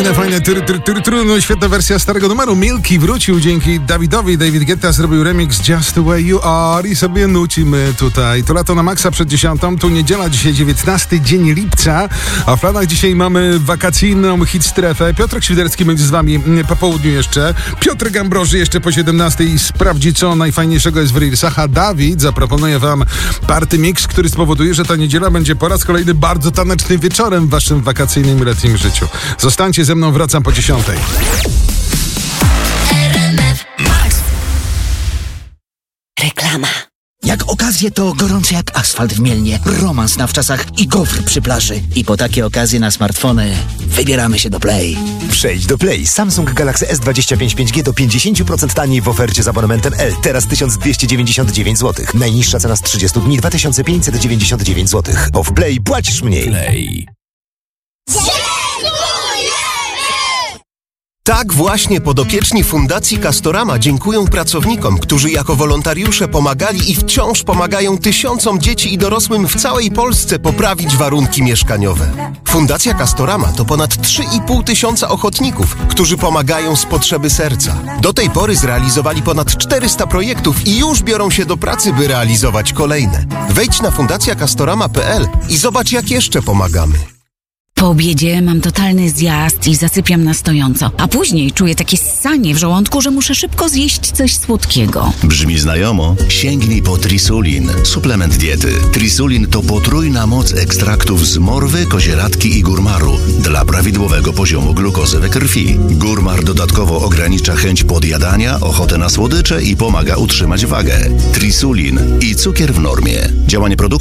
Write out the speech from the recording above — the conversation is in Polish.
Fajne, no świetna wersja starego numeru. Milky wrócił dzięki Dawidowi. David Guetta zrobił remix Just the Way You Are i sobie nucimy tutaj. To lato na maksa przed 10. Tu niedziela, dzisiaj 19 dzień lipca, a w planach dzisiaj mamy wakacyjną hit strefę. Piotrek Świderski będzie z wami po południu jeszcze. Piotr Gambroży jeszcze po 17 i sprawdzi, co najfajniejszego jest w Reelsach. A Dawid zaproponuje wam party mix, który spowoduje, że ta niedziela będzie po raz kolejny bardzo tanecznym wieczorem w waszym wakacyjnym letnim życiu. Zostańcie ze mną, wracam po 10. Reklama. Jak okazje, to gorący jak asfalt w Mielnie, romans na wczasach i gofr przy plaży. I po takie okazje na smartfony wybieramy się do Play. Przejdź do Play. Samsung Galaxy S25 5G do 50% taniej w ofercie z abonementem L. Teraz 1299 zł. Najniższa cena z 30 dni 2599 zł. Bo w Play płacisz mniej. Play. Tak właśnie podopieczni Fundacji Castorama dziękują pracownikom, którzy jako wolontariusze pomagali i wciąż pomagają tysiącom dzieci i dorosłym w całej Polsce poprawić warunki mieszkaniowe. Fundacja Castorama to ponad 3,5 tysiąca ochotników, którzy pomagają z potrzeby serca. Do tej pory zrealizowali ponad 400 projektów i już biorą się do pracy, by realizować kolejne. Wejdź na fundacjacastorama.pl i zobacz, jak jeszcze pomagamy. Po obiedzie mam totalny zjazd i zasypiam na stojąco, a później czuję takie ssanie w żołądku, że muszę szybko zjeść coś słodkiego. Brzmi znajomo? Sięgnij po Trisulin, suplement diety. Trisulin to potrójna moc ekstraktów z morwy, kozieradki i górmaru dla prawidłowego poziomu glukozy we krwi. Górmar dodatkowo ogranicza chęć podjadania, ochotę na słodycze i pomaga utrzymać wagę. Trisulin i cukier w normie. Działanie produktu